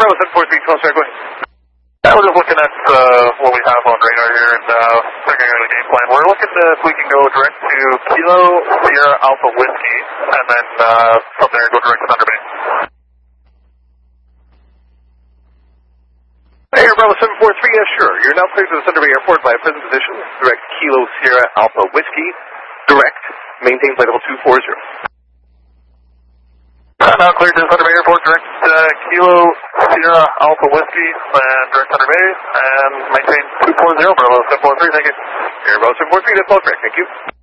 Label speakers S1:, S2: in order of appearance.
S1: Bravo 743, 12 star, go ahead.
S2: I was just looking at what we have on radar here and figuring out a game plan. We're looking to, if we can go direct to Kilo Sierra Alpha Whiskey, and then from there go direct to Thunder Bay.
S1: Air Bravo 743, yes, sure. You're now cleared to the Thunder Bay Airport by present position. Direct Kilo Sierra Alpha Whiskey. Direct. Maintain flight level 240.
S2: Now cleared to Thunder Bay Airport, direct Kilo Sierra Alpha Whiskey, and direct Thunder Bay, and maintain 240, Bravo 743, thank you.
S1: Air Bravo 743, that's all correct, thank you.